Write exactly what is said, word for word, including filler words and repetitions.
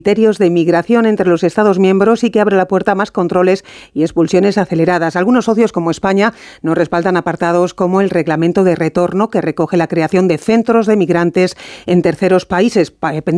criterios de migración entre los Estados miembros y que abre la puerta a más controles y expulsiones aceleradas. Algunos socios, como España, no respaldan apartados como el reglamento de retorno, que recoge la creación de centros de migrantes en terceros países,